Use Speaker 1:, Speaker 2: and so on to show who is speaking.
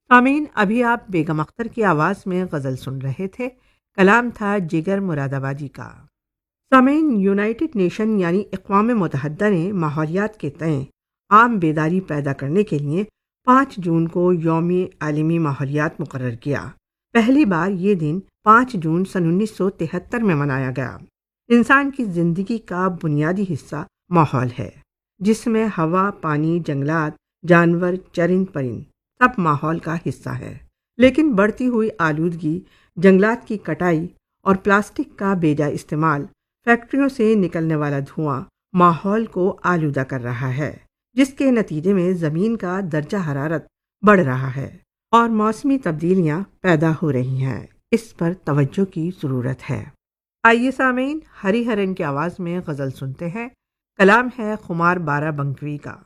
Speaker 1: सामीन, अभी आप बेगम अख्तर की आवाज़ में गज़ल सुन रहे थे। कलाम था जिगर मुरादाबादी का। सामीन, यूनाइटेड नेशन यानी अक़वाम मुत्तहिदा ने माहौलियात के तय आम बेदारी पैदा करने के लिए 5 जून को यौम आलमी माहौलियात मुकर्रर किया। पहली बार ये दिन 5 जून सन 1973 में मनाया गया। इंसान की ज़िंदगी का बुनियादी हिस्सा माहौल है, जिसमें हवा, पानी, जंगलात, जानवर, चरिंद परिंद सब माहौल का हिस्सा है। लेकिन बढ़ती हुई आलूदगी, जंगलात की कटाई और प्लास्टिक का बेजा इस्तेमाल, फैक्ट्रियों से निकलने वाला धुआं माहौल को आलूदा कर रहा है, जिसके नतीजे में ज़मीन का दर्जा हरारत बढ़ रहा है और मौसमी तब्दीलियां पैदा हो रही हैं। इस पर तवज्जो की ज़रूरत है। आइए सामीन, हरिहरन की आवाज़ में गज़ल सुनते हैं। कलाम है खुमार बारा बंकवी का।